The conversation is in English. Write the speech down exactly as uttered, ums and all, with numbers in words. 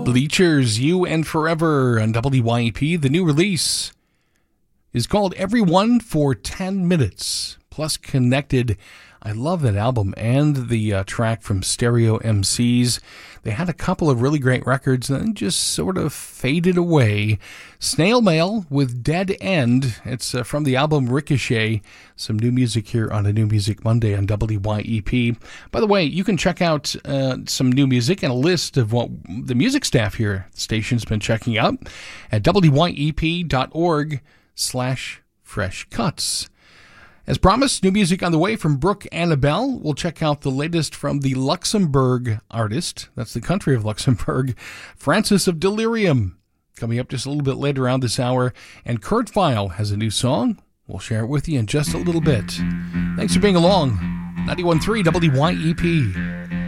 Bleachers, You and Forever on W Y E P. The new release is called Everyone for ten minutes, plus Connected. I love that album and the uh, track from Stereo M Cs. They had a couple of really great records and then just sort of faded away. Snail Mail with Dead End. It's uh, from the album Ricochet. Some new music here on a New Music Monday on W Y E P. By the way, you can check out uh, some new music and a list of what the music staff here at the station's been checking out at W Y E P dot org slash fresh cuts. As promised, new music on the way from Brooke Annabelle. We'll check out the latest from the Luxembourg artist. That's the country of Luxembourg. Francis of Delirium, coming up just a little bit later on this hour. And Kurt Vile has a new song. We'll share it with you in just a little bit. Thanks for being along. ninety-one point three W Y E P.